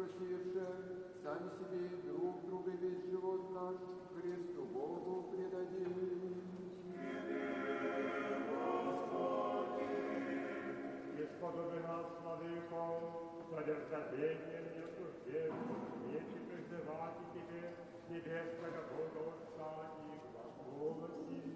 просивши, сами себе и друг друга весь живот наш Христу Богу предадим. Исподоби нас, Владыко, содержательным и осуждением, вещи призывать и Тебе, небесного Бога Отца и глаголоси.